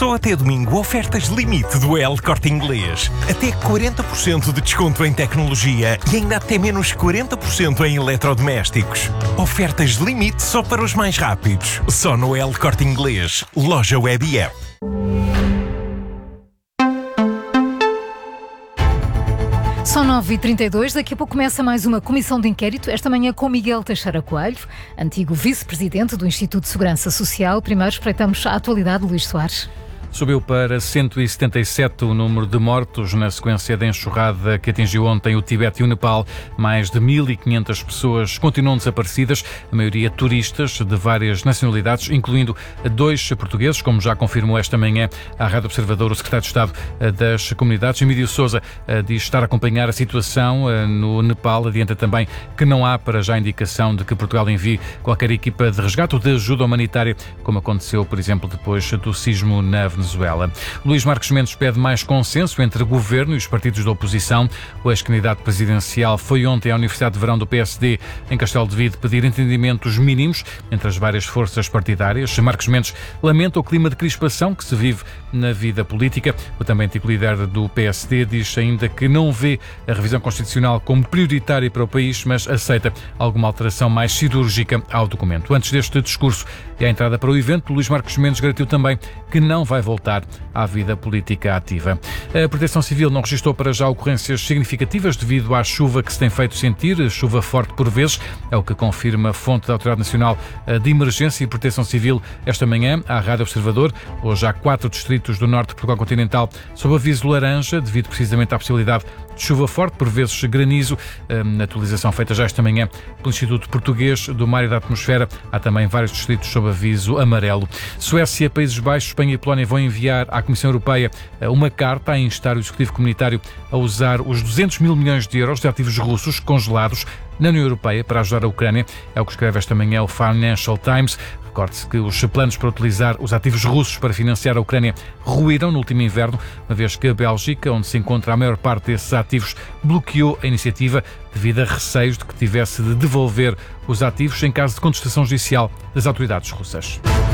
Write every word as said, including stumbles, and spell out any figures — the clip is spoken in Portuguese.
Só até domingo, ofertas limite do El Corte Inglês. Até quarenta por cento de desconto em tecnologia e ainda até menos quarenta por cento em eletrodomésticos. Ofertas limite só para os mais rápidos. Só no El Corte Inglês. Loja Web e App. São nove e trinta e dois, daqui a pouco começa mais uma comissão de inquérito, esta manhã com Miguel Teixeira Coelho, antigo vice-presidente do Instituto de Segurança Social. Primeiro espreitamos a atualidade, Luís Soares. Subiu para cento e setenta e sete o número de mortos na sequência da enxurrada que atingiu ontem o Tibete e o Nepal. Mais de mil e quinhentas pessoas continuam desaparecidas, a maioria turistas de várias nacionalidades, incluindo dois portugueses, como já confirmou esta manhã à Rádio Observador o secretário de Estado das Comunidades. Emílio Sousa diz estar a acompanhar a situação no Nepal. Adianta também que não há para já indicação de que Portugal envie qualquer equipa de resgate ou de ajuda humanitária, como aconteceu, por exemplo, depois do sismo na Venezuela. Venezuela. Luís Marques Mendes pede mais consenso entre o governo e os partidos da oposição. O ex-candidato presidencial foi ontem à Universidade de Verão do P S D em Castelo de Vide pedir entendimentos mínimos entre as várias forças partidárias. Marques Mendes lamenta o clima de crispação que se vive na vida política. O também antigo líder do P S D diz ainda que não vê a revisão constitucional como prioritária para o país, mas aceita alguma alteração mais cirúrgica ao documento. Antes deste discurso e à entrada para o evento, Luís Marques Mendes garantiu também que não vai voltar à vida política ativa. A Proteção Civil não registrou para já ocorrências significativas devido à chuva que se tem feito sentir, chuva forte por vezes, é o que confirma a fonte da Autoridade Nacional de Emergência e Proteção Civil esta manhã à Rádio Observador. Hoje há quatro distritos do norte de Portugal continental sob aviso laranja, devido precisamente à possibilidade de chuva forte, por vezes granizo. Na atualização feita já esta manhã pelo Instituto Português do Mar e da Atmosfera, há também vários distritos sob aviso amarelo. Suécia, Países Baixos, Espanha e Polónia vão enviar à Comissão Europeia uma carta a instar o Executivo Comunitário a usar os duzentos mil milhões de euros de ativos russos congelados na União Europeia para ajudar a Ucrânia. É o que escreve esta manhã o Financial Times. Recorde-se que os planos para utilizar os ativos russos para financiar a Ucrânia ruíram no último inverno, uma vez que a Bélgica, onde se encontra a maior parte desses ativos, bloqueou a iniciativa devido a receios de que tivesse de devolver os ativos em caso de contestação judicial das autoridades russas.